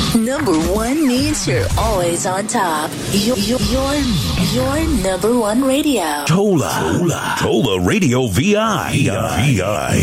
Number one means you're always on top. Your number one radio. Tola Radio VI.